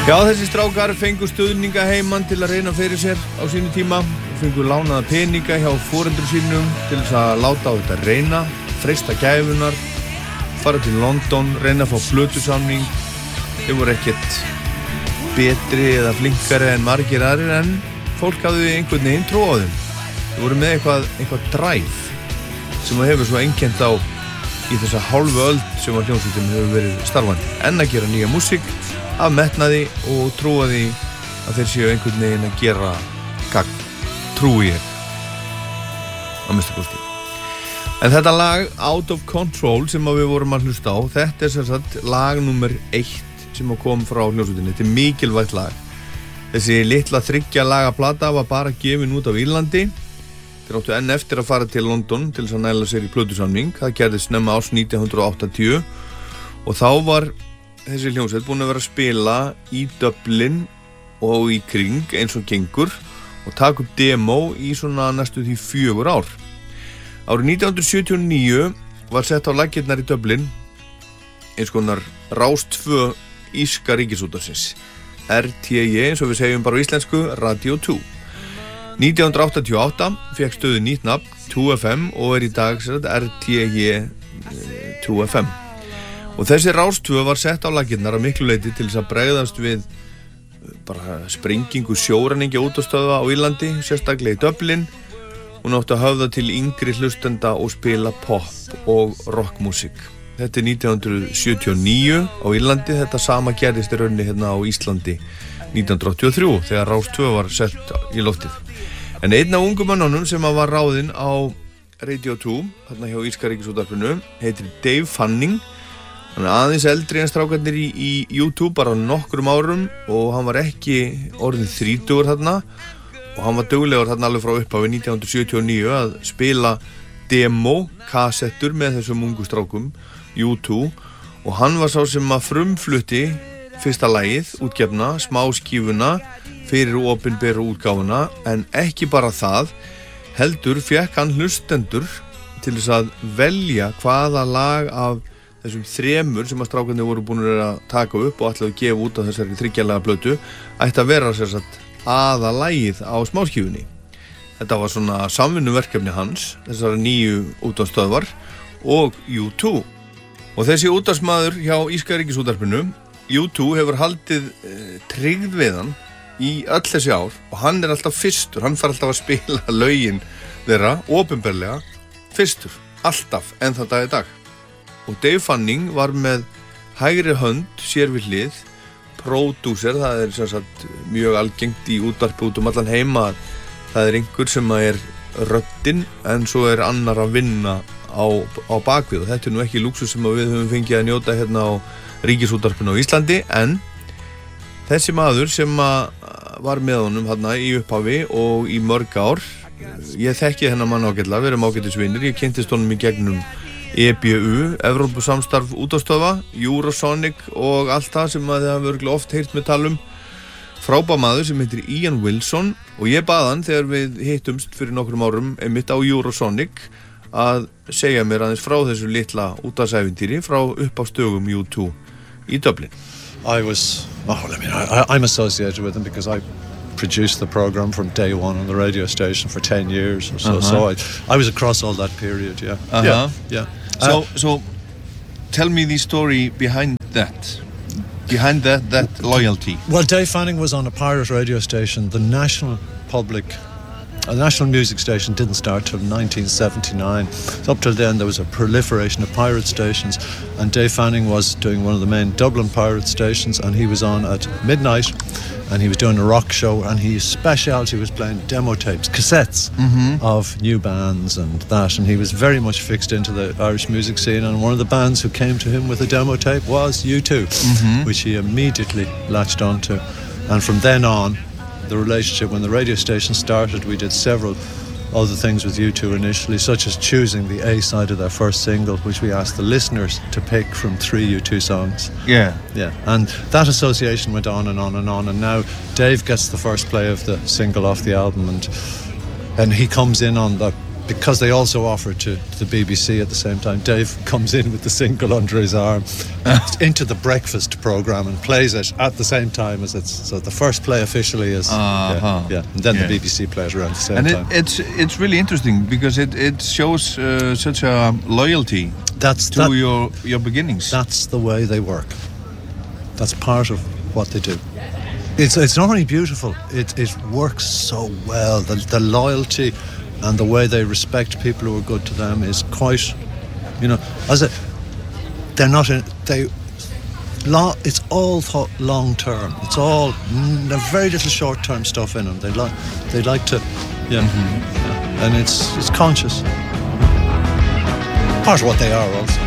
Já, þessi strákar fengu stuðninga heiman til að reyna fyrir sér á sínu tíma og fengu lánaða peninga hjá foreldrum sínum til þess að láta á þetta reyna, freista gæfunar, fara til London, reyna að fá plötusamning. Þeir voru ekkert betri eða flinkari en margir aðrir en fólk hafði einhvern veginn trú á þeim. Þeir voru með eitthvað drive sem hefur svo einkennt á í þessa hálfu öld sem að hljómsveitin hefur verið starfandi. En að gera nýja músík af metnaði og trúa því að þeir séu einhvern veginn að gera gagn, trúi ég að mista kosti. En þetta lag Out of Control sem við vorum að hlusta á, þetta sem sagt lag nummer 1 sem kom frá hljómsveitinni. Þetta mikilvægt lag. Þessi litla 3 laga plata var bara gefin út af Írlandi. Þeir áttu enn eftir að fara til London til þess að næla sér í plötusamning. Það gerðist snemma árs 1980 og þá var þessi hljómsveit búin að vera að spila í Dublin og í kring eins og gengur og taka upp demo í svona næstu því 4 ár. Árið 1979 var sett á laggirnar í Dublin eins konar Rás 2 írska ríkisútvarpsins, RTE eins og við segjum bara á íslensku, Radio 2. 1988 fékk stöðu nýtt nafn, 2FM og í dag RTE 2FM. Og þessi Rás 2 var sett á laggirnar að miklu leyti til þess að bregðast við bara sprengingu sjóræningja útastöðva á Írlandi, sérstaklega í Dublin. Hún átti að höfða til yngri hlustenda og spila pop og rockmusík. Þetta er 1979 á Írlandi, þetta sama gerðist í rauninni hérna á Íslandi 1983 þegar Rás 2 var sett í loftið. En einn af ungum mannunum sem var ráðinn á Radio 2, þarna hjá írska ríkisútvarpinu, heitir Dave Fanning. Hann er aðeins eldri en strákarnir í YouTube bara nokkrum árum og hann var ekki orðinn 30 þarna og hann var duglegur þarna alveg frá upphafi 1979 að spila demo, kassettur með þessum ungu strákum, YouTube, og hann var sá sem að frumflutti fyrsta lagið, útgefna, smáskífuna fyrir opinberu útgáfuna, en ekki bara það, heldur fékk hann hlustendur til þess að velja hvaða lag af þessum 3 sem að strákarnir voru búin að taka upp og ætlaðu að gefa út á þessari 3-laga plötu ætti að vera sérsagt aðalagið á smáskífunni. Þetta var svona samvinnuverkefni hans, þessara nýju útvarpsstöðvar og U2. Og þessi útvarpsmaður hjá írska ríkisútvarpinu, U2, hefur haldið tryggð við hann í öll þessi ár og hann er alltaf fyrstur, hann fær alltaf að spila lögin þeirra, opinberlega, fyrstur, alltaf, en það dag í dag. Og Dave Fanning var með hægri hönd sér við hlið, pródúser, það er sem sagt mjög algengt í útvarpi út allan heima að það er einhver sem er röddin en svo er annar að vinna á bakvið og þetta er nú ekki lúxus sem við höfum fengið að njóta hérna á ríkisútvarpinu á Íslandi, en þessi maður sem var með honum hérna í upphafi og í mörg ár, ég þekki þennan mann ágætlega, við erum ágætisvinir, ég kynntist honum í gegnum EBU, Evrópusamstarf útvarpsstöðva, Eurosonic og allt það sem þið hafa örugglega oft heyrt með talum. Frábær maður sem heitir Ian Wilson og ég bað hann þegar við hittumst fyrir nokkrum árum einmitt á Eurosonic að segja mér aðeins frá þessu litla útvarpsævintýri frá uppástugum U2 í Dublin. I'm associated with them because I produced the program from day one on the radio station for 10 years or so. So I was across all that period, yeah. Yeah. So tell me the story behind that loyalty. Well, Dave Fanning was on a pirate radio station. The national music station didn't start till 1979. So up till then there was a proliferation of pirate stations, and Dave Fanning was doing one of the main Dublin pirate stations, and he was on at midnight and he was doing a rock show, and his speciality was playing demo tapes, cassettes of new bands and that, and he was very much fixed into the Irish music scene, and one of the bands who came to him with a demo tape was U2, which he immediately latched onto. And from then on, the relationship, when the radio station started, we did several other things with U2 initially, such as choosing the A side of their first single, which we asked the listeners to pick from 3 U2 songs. Yeah. And that association went on and on and on, and now Dave gets the first play of the single off the album, and he comes in on the because they also offer it to the BBC at the same time. Dave comes in with the single under his arm into the breakfast programme and plays it at the same time as it's. So the first play officially is and then the BBC plays around the same time. And it's really interesting because it shows such a loyalty to your beginnings. That's the way they work. That's part of what they do. It's not only beautiful, it works so well. The loyalty and the way they respect people who are good to them is quite, they're not in, it's all thought long term. It's all, there's very little short term stuff in them. They like to, and it's conscious. Part of what they are also.